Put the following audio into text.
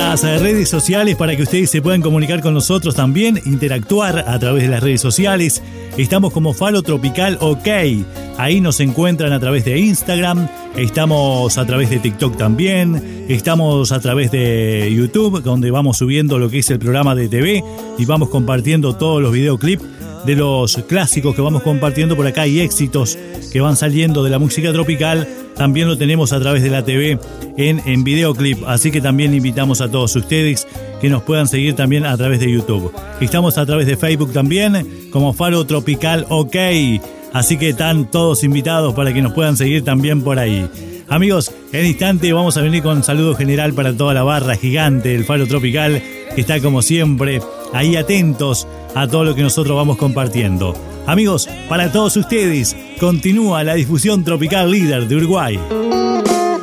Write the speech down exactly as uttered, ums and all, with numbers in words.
las redes sociales para que ustedes se puedan comunicar con nosotros también, interactuar a través de las redes sociales. Estamos como Faro Tropical OK. Ahí nos encuentran a través de Instagram, estamos a través de TikTok también, estamos a través de YouTube, donde vamos subiendo lo que es el programa de T V y vamos compartiendo todos los videoclips de los clásicos que vamos compartiendo por acá y éxitos que van saliendo de la música tropical. También lo tenemos a través de la T V en, en videoclip, así que también invitamos a todos ustedes que nos puedan seguir también a través de YouTube. Estamos a través de Facebook también como Faro Tropical OK, así que están todos invitados para que nos puedan seguir también por ahí. Amigos, en instante vamos a venir con un saludo general para toda la barra gigante del Faro Tropical, que está como siempre ahí atentos a todo lo que nosotros vamos compartiendo. Amigos, para todos ustedes, continúa la difusión tropical líder de Uruguay.